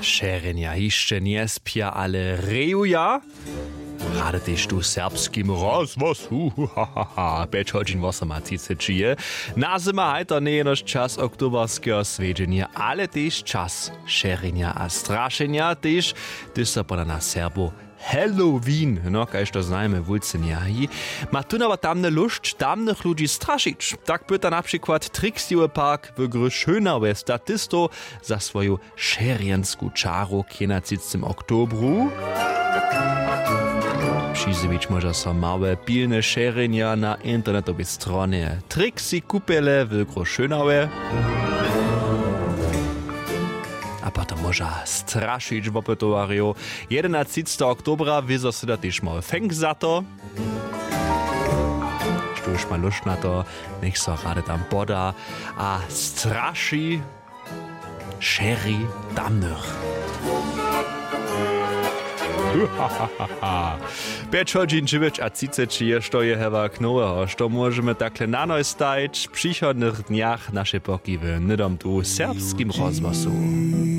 Šerenja hišće nie spja, ale rejuja. Rade tež tu serbskim rozvozu, Peć hodźin 8 čije. Na zima hajto nie jenož čas oktoberského svedženja, ale tež čas šerenja a strašenja, tež sa podľa nás Serbo Halloween, no kajž to znajme v Ulcenjahi, ma tu aber tamne lušť tamnych ludzi straszyć. Tak pyta na przykład Trixie Park w Gröschönaue statisto za swoją šeriensku czaru k 11. oktobru. Przyzywić może so małe pilne šerenja na internetowej stronie Trixie Kupele w Gröschönaue. A potem może straszyć w opytowariu. 11. oktobra wyzo się da też mal fęk za to. Sztuż ma luść na to, niech so rade tam poda. A straszy Sherry damnych. Peć hodźin 9:30 jeszcze je hewa knoweho, što możemy takle na noj stajć w przychodnych dniach nasze pokiwy, nydom tu serbskim rozwozu.